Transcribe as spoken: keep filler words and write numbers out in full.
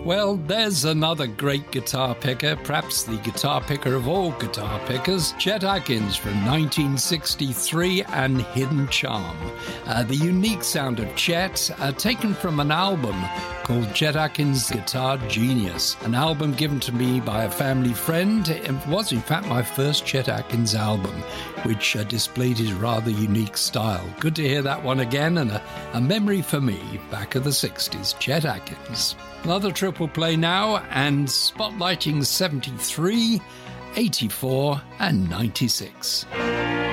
Well, there's another great guitar picker, perhaps the guitar picker of all guitar pickers, Chet Atkins from nineteen sixty-three and Hidden Charm. Uh, the unique sound of Chet, uh, taken from an album called Chet Atkins Guitar Genius, an album given to me by a family friend. It was, in fact, my first Chet Atkins album, which uh, displayed his rather unique style. Good to hear that one again, and a, a memory for me back of the sixties, Chet Atkins. Another triple play now, and spotlighting seventy-three, eighty-four, and ninety-six.